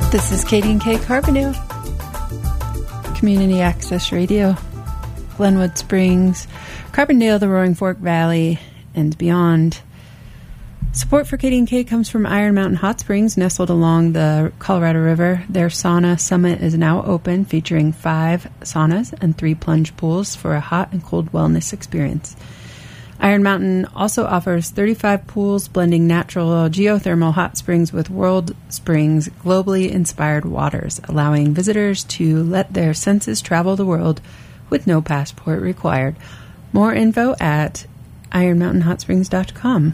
This is Katie and Kay Carbondale, Community Access Radio, Glenwood Springs, Carbondale, the Roaring Fork Valley, and beyond. Support for Katie and Kay comes from Iron Mountain Hot Springs, nestled along the Colorado River. Their sauna summit is now open, featuring 5 saunas and 3 plunge pools for a hot and cold wellness experience. Iron Mountain also offers 35 pools blending natural geothermal hot springs with World Springs globally inspired waters, allowing visitors to let their senses travel the world with no passport required. More info at ironmountainhotsprings.com.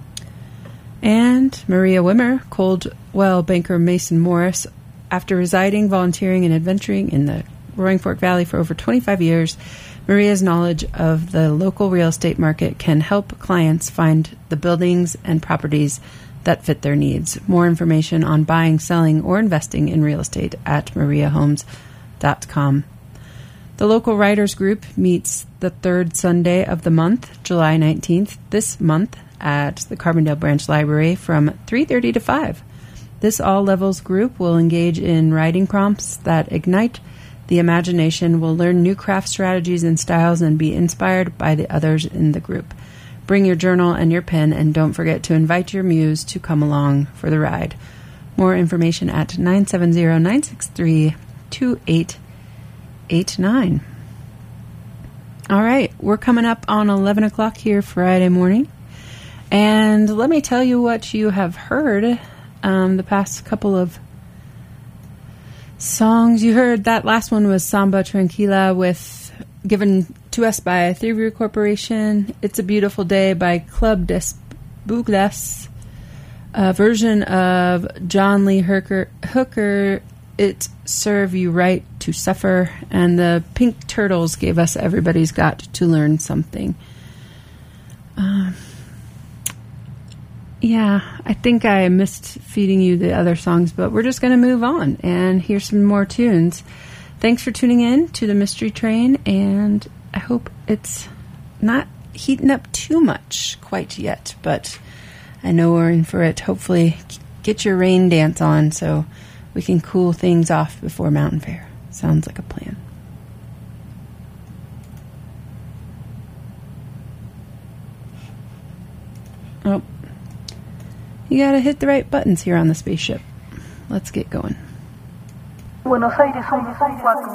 And Maria Wimmer, Coldwell banker Mason Morris, after residing, volunteering, and adventuring in the Roaring Fork Valley for over 25 years, Maria's knowledge of the local real estate market can help clients find the buildings and properties that fit their needs. More information on buying, selling, or investing in real estate at mariahomes.com. The local writers group meets the third Sunday of the month, July 19th, this month, at the Carbondale Branch Library from 3:30 to 5. This all-levels group will engage in writing prompts that ignite the imagination, will learn new craft strategies and styles, and be inspired by the others in the group. Bring your journal and your pen, and don't forget to invite your muse to come along for the ride. More information at 970-963-2889. All right, we're coming up on 11 o'clock here Friday morning. And let me tell you what you have heard the past couple of songs. You heard that last one was Samba Tranquila, given to us by Theory Corporation. It's a Beautiful Day by Club des Bugles, a version of John Lee Hooker, It Serve You Right to Suffer, and the Pink Turtles gave us Everybody's Got to Learn Something. Yeah, I think I missed feeding you the other songs, but we're just going to move on and hear some more tunes. Thanks for tuning in to the Mystery Train, and I hope it's not heating up too much quite yet, but I know we're in for it. Hopefully get your rain dance on so we can cool things off before Mountain Fair. Sounds like a plan. Oh. You gotta hit the right buttons here on the spaceship. Let's get going. Buenos Aires 1,